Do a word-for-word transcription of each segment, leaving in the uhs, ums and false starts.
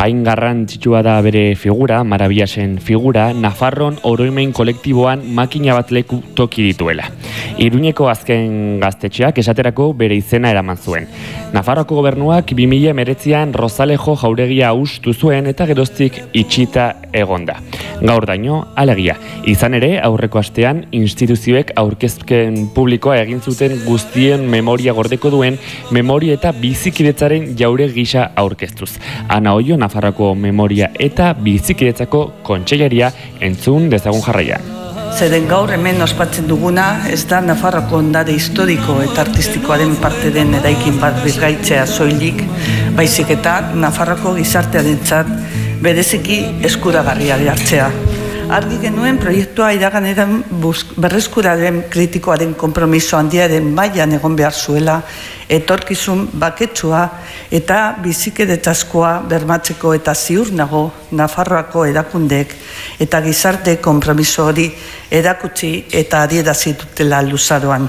Hain garrantzitsua da bere figura, Marabiasen figura, Nafarron oroimen kolektiboan makina bat leku toki dituela. Iruñeko azken gaztetxeak esaterako bere izena eraman zuen. Nafarroako gobernuak bi mila hemeretzian Rozalejo jauregia hustu zuen eta geroztik itxita egonda. Gaur daino, alegia. Izan ere, aurreko astean, instituzioek aurkezpen publikoa egin zuten guztien memoria gordeko duen memoria eta bizikidetzaren jaure gisa aurkeztuz. Ana Oio, Nafarroako memoria eta bizikidetzako kontseilaria entzun dezagun jarraian. Zeren gaur hemen ospatzen duguna ez da Nafarroako ondare historiko eta artistikoaren parte den eraikin bat birgaitzea soilik, baizik eta Nafarroako gizartearentzat bereziki eskuragarria hartzea. Argi genuen proiektua iraganeran berreskuraren kritikoaren konpromiso handiaren baian egon behar zuela, etorkizun baketsua eta bizikidetzaskoa bermatzeko eta ziur nago Nafarroako erakundeek eta gizarte konpromiso hori erakutsi eta adierazi dutela luzaroan.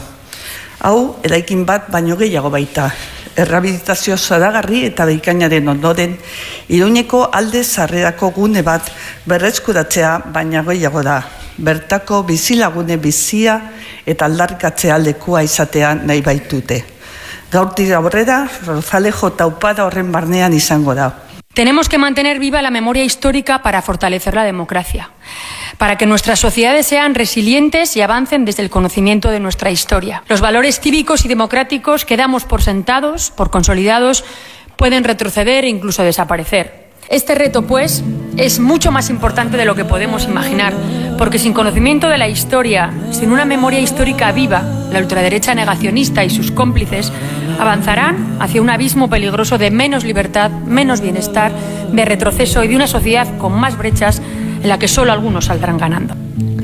Hau, eraikin bat baino gehiago baita. Errehabilitazio zoragarri eta bikainaren ondoren, Iruñeko alde sarrerako gune bat berreskuratzea baina gehiago da. Bertako bizilagune bizia eta aldarrikatzea lekua izatea nahi baitute. Gaurtik aurrera, Rozalejo taupada horren barnean izango da. Tenemos que mantener viva la memoria histórica para fortalecer la democracia, para que nuestras sociedades sean resilientes y avancen desde el conocimiento de nuestra historia. Los valores cívicos y democráticos que damos por sentados, por consolidados, pueden retroceder e incluso desaparecer. Este reto, pues, es mucho más importante de lo que podemos imaginar, porque sin conocimiento de la historia, sin una memoria histórica viva, la ultraderecha negacionista y sus cómplices avanzarán hacia un abismo peligroso de menos libertad, menos bienestar, de retroceso y de una sociedad con más brechas en la que solo algunos saldrán ganando.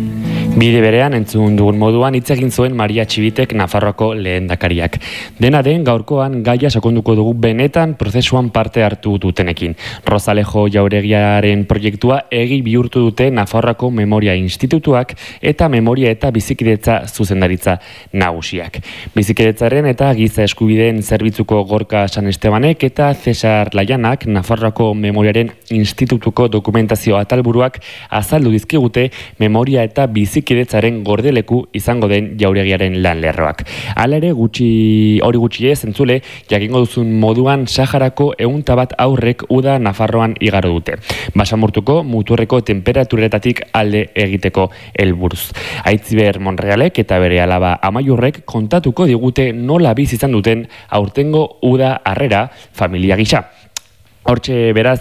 Bide berean entzun dugun moduan hitz egin zuen Maria Txibitek Nafarroako lehendakariak. Dena den gaurkoan gaia sakonduko dugu benetan prozesuan parte hartu dutenekin. Rozalejo jauregiaren proiektua egi bihurtu dute Nafarroako Memoria Institutuak eta Memoria eta Bizikidetza zuzendaritza nagusiak. Bizikidetzaren eta giza eskubideen zerbitzuko Gorka San Estebanek eta Cesar Layanak Nafarroako Memoriaren Institutuko dokumentazio atalburuak azaldu dizkigute memoria eta bizikidetzaren gordeleku izango den jauregiaren lan lerroak. Hala ere gutxi hori gutxi ez entzule, jakingo duzun moduan Saharako ehunta bat aurrek uda Nafarroan igaro dute. Basamurtuko muturreko temperaturetatik alde egiteko helburuz. Aitziber Monrealek eta bere alaba Amaiurrek kontatuko digute nola bizi izan duten aurtengo uda harrera familia gisa. Hortxe beraz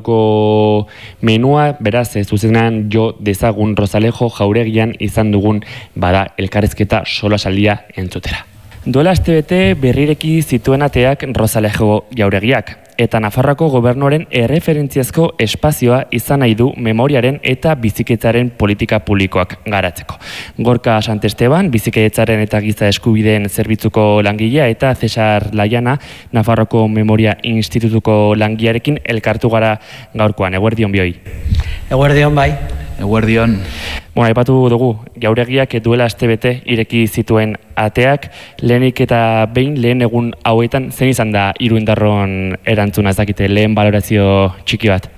gaurko menua, beraz zuzenan jo dezagun Rozalejo jauregian izan dugun bada elkarrezketa solasaldia entzutera. Duela astebete berrireki zituen ateak Rozalejo jauregiak, eta Nafarroako gobernuaren erreferentziazko espazioa izan nahi du memoriaren eta biziketzaren politika publikoak garatzeko. Gorka Sant Esteban, biziketzaren eta giza eskubideen zerbitzuko langilea eta Cesar Layana, Nafarroako Memoria Institutuko langilearekin elkartu gara gaurkoan. Eguerdion bioi. Eguerdion bai. Eguerdion. Bueno, aipatu dugu, jauregiak duela astebete ireki zituen ateak, lehenik eta behin lehen egun hauetan zen izan da Iruindarron erantzuna, ez dakite, lehen balorazio txiki bat?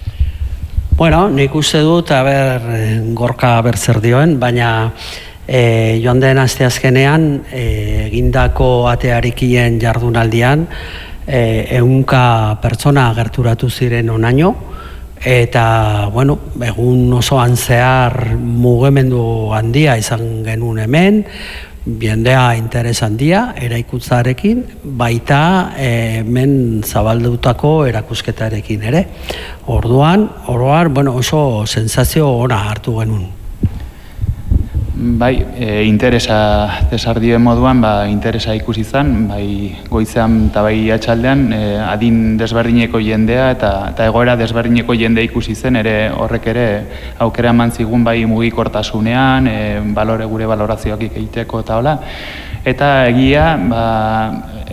Bueno, nik uste dut, aber, Gorka berzer dioen, baina e, joan den asteazkenean e, egindako atearikien jardunaldian e, ehunka pertsona gerturatu ziren onaino, eta, bueno, egun osoan zehar mugimendu handia izan genuen hemen, jendea interes handia eraikuntzarekin, baita hemen zabaldutako erakusketarekin ere. Orduan, oroar, bueno, oso sensazio ona hartu genuen. Bai, e, interesa Cesar dioen moduan, ba, interesa ikusi izan, bai goizean eta bai atxaldean, e, adin desberdineko jendea eta, eta egoera desberdineko jendea ikusi zen, ere horrek ere aukera eman zigun bai mugikortasunean, e, balore gure balorazioak egiteko eta hola. Eta egia, ba,